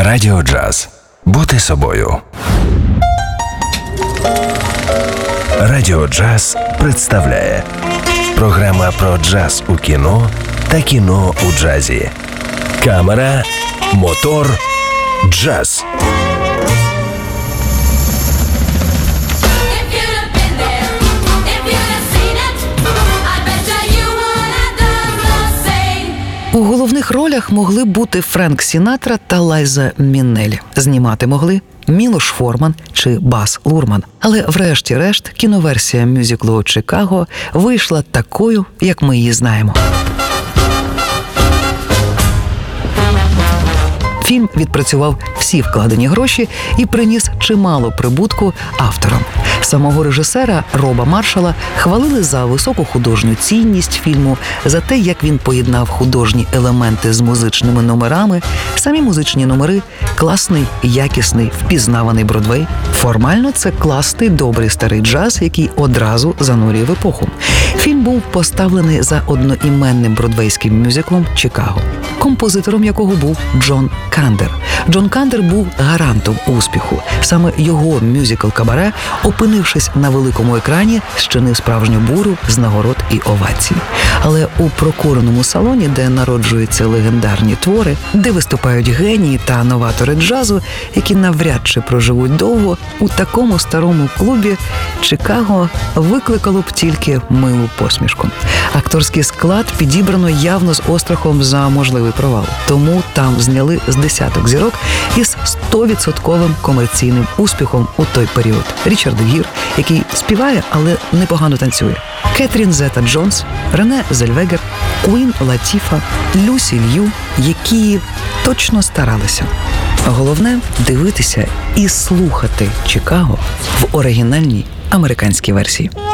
Радіо Джаз. Бути собою. Радіо Джаз представляє програма про джаз у кіно та кіно у джазі. Камера, мотор, джаз. У головних ролях могли б бути Френк Сінатра та Лайза Міннелі. Знімати могли Мілош Форман чи Бас Лурман. Але врешті-решт кіноверсія мюзиклу «Чикаго» вийшла такою, як ми її знаємо. Фільм відпрацював всі вкладені гроші і приніс чимало прибутку авторам. Самого режисера Роба Маршала хвалили за високу художню цінність фільму, за те, як він поєднав художні елементи з музичними номерами. Самі музичні номери – класний, якісний, впізнаваний Бродвей. Формально це класний, добрий старий джаз, який одразу занурює в епоху. Фільм був поставлений за одноіменним бродвейським мюзиклом «Чикаго», композитором якого був Джон Кандер. Джон Кандер був гарантом успіху. Саме його мюзикл «Кабаре», опинившись на великому екрані, щинив справжню бурю з нагород і овацій. Але у прокуреному салоні, де народжуються легендарні твори, де виступають генії та новатори джазу, які навряд чи проживуть довго, у такому старому клубі «Чикаго» викликало б тільки милу посмішку. Акторський склад підібрано явно з острахом за можливий провал. Тому там зняли з десяток зірок із 100% комерційним успіхом у той період. Річард Гір, який співає, але непогано танцює. Кетрін Зета-Джонс, Рене Зельвегер, Куін Латіфа, Люсі Лью, які точно старалися. Головне – дивитися і слухати «Чикаго» в оригінальній американській версії.